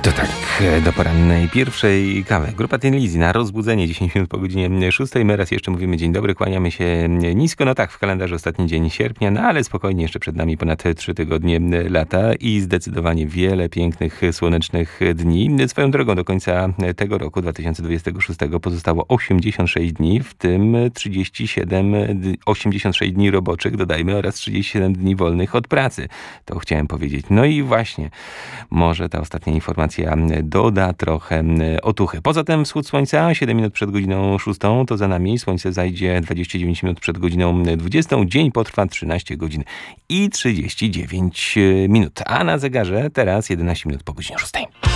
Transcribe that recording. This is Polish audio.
To tak, do porannej pierwszej kawy. Grupa Thin Lizzy na rozbudzenie 10 minut po godzinie 6. My raz jeszcze mówimy dzień dobry, kłaniamy się nisko. No tak, w kalendarzu ostatni dzień sierpnia, no ale spokojnie, jeszcze przed nami ponad 3 tygodnie lata i zdecydowanie wiele pięknych, słonecznych dni. Swoją drogą do końca tego roku, 2026, pozostało 86 dni, w tym 86 dni roboczych, dodajmy, oraz 37 dni wolnych od pracy. To chciałem powiedzieć. No i właśnie, może ta ostatnia informacja doda trochę otuchy. Poza tym wschód słońca 7 minut przed godziną 6, to za nami. Słońce zajdzie 29 minut przed godziną 20. Dzień potrwa 13 godzin i 39 minut. A na zegarze teraz 11 minut po godzinie 6.